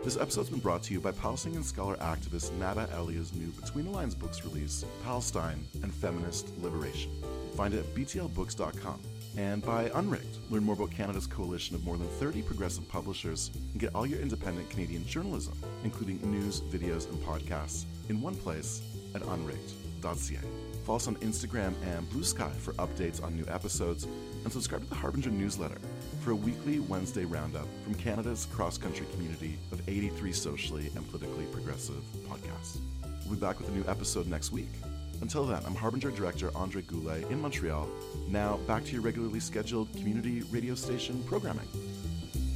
This episode's been brought to you by Palestinian scholar activist Nada Elia's new Between the Lines books release, Palestine and Feminist Liberation. Find it at btlbooks.com. And by Unrigged. Learn more about Canada's coalition of more than 30 progressive publishers and get all your independent Canadian journalism, including news, videos, and podcasts, in one place at unrigged.ca. Follow us on Instagram and Blue Sky for updates on new episodes, and subscribe to the Harbinger newsletter for a weekly Wednesday roundup from Canada's cross-country community of 83 socially and politically progressive podcasts. We'll be back with a new episode next week. Until then, I'm Harbinger Director Andre Goulet in Montreal. Now, back to your regularly scheduled community radio station programming.